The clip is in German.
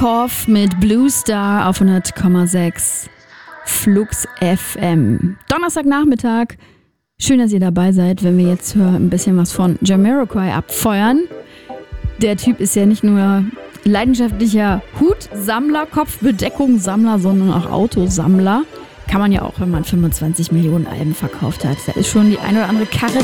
Torf mit Blue Star auf 100,6 Flux FM. Donnerstagnachmittag. Schön, dass ihr dabei seid, wenn wir jetzt ein bisschen was von Jamiroquai abfeuern. Der Typ ist ja nicht nur leidenschaftlicher Hutsammler, Kopfbedeckungssammler, sondern auch Autosammler. Kann man ja auch, wenn man 25 Millionen Alben verkauft hat. Da ist schon die eine oder andere Karre